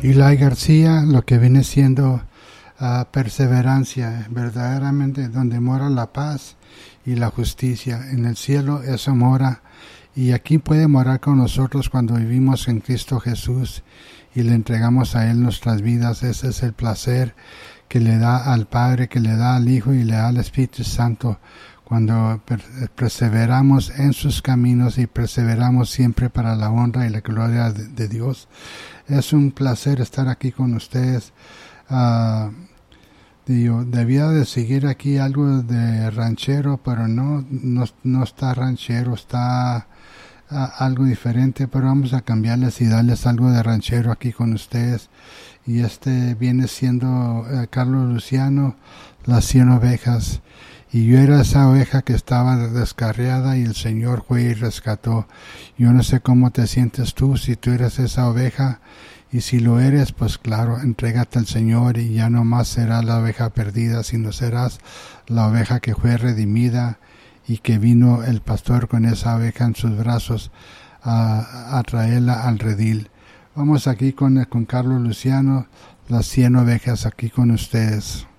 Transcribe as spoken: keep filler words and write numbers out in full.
Eli García, lo que viene siendo uh, perseverancia, verdaderamente donde mora la paz y la justicia. En el cielo eso mora, y aquí puede morar con nosotros cuando vivimos en Cristo Jesús y le entregamos a Él nuestras vidas. Ese es el placer que le da al Padre, que le da al Hijo y le da al Espíritu Santo, cuando per- perseveramos en sus caminos y perseveramos siempre para la honra y la gloria de, de Dios. Es un placer estar aquí con ustedes. Uh, yo debía de seguir aquí algo de ranchero, pero no, no, no está ranchero, está uh, algo diferente, pero vamos a cambiarles y darles algo de ranchero aquí con ustedes. Y este viene siendo uh, Carlos Luciano, Las cien ovejas. Y yo era esa oveja que estaba descarriada y el Señor fue y rescató. Yo no sé cómo te sientes tú, si tú eres esa oveja, y si lo eres, pues claro, entrégate al Señor y ya no más serás la oveja perdida, sino serás la oveja que fue redimida y que vino el pastor con esa oveja en sus brazos a, a traerla al redil. Vamos aquí con, con Carlos Luciano, Las cien ovejas, aquí con ustedes.